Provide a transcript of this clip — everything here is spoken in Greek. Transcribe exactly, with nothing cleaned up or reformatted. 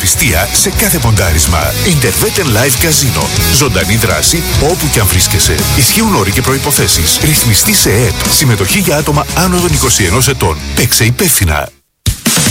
αξιοπιστία σε κάθε ποντάρισμα. Interwetten Live Casino. Ζωντανή δράση όπου και αν βρίσκεσαι. Ισχύουν όροι και προϋποθέσεις. Ρυθμιστή σε ΕΕΠ. Συμμετοχή για άτομα άνω των είκοσι ενός ετών. Παίξε υπεύθυνα.